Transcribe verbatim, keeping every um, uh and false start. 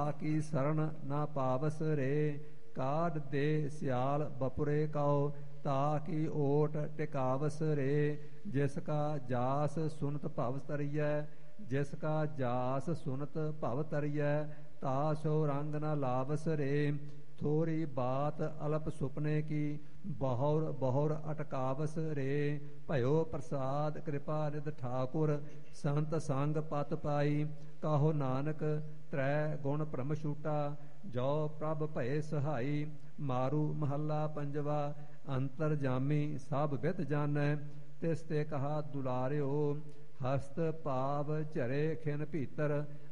ਕੀ ਸਰਣ ਨਾ ਪਾਵਸ ਰੇ। ਕਾਢ ਦੇ ਸਿਆਲ ਬਪੁਰੇ ਕਉ ਤਾ ਕੀ ਓਟ ਟਿਕਾਵਸ ਰੇ। ਜਿਸ ਕਾ ਜਾਸ ਸੁਨਤ ਭਵ ਤਰੀਐ ਜਿਸ ਕਾ ਜਾਸ ਸੁਨਤ ਭਵ ਤਰੀਐ ਤਾ ਸੋ ਰੰਗ ਨ ਲਾਵਸ ਰੇ। ਥੋਰੀ ਬਾਤ ਅਲਪ ਸੁਪਨੇ ਕੀ ਬਹੁਰ ਬਹੁਰ ਅਟਕਾਵਸ ਰੇ। ਭਇਓ ਪ੍ਰਸਾਦ ਕਿਰਪਾ ਨਿਧ ਠਾਕੁਰ ਸੰਤ ਸੰਗ ਪਤ ਪਾਈ। ਕਹੋ ਨਾਨਕ ਤ੍ਰੈ ਗੁਣ ਭ੍ਰਮ ਛੂਟਾ ਜੋ ਪ੍ਰਭ ਭਏ ਸਹਾਈ। ਮਾਰੂ ਮਹੱਲਾ ਪੰਜਵਾ। ਅੰਤਰ ਜਾਮੀ ਸਭ ਬਿਧ ਜਾਣੈ ਤਿਸ ਤੇ ਕਹਾ ਦੁਲਾਰਿਓ। ਹਸਤ ਪਾਵ ਝਰੇ ਖਿਨ ਭੀਤਰ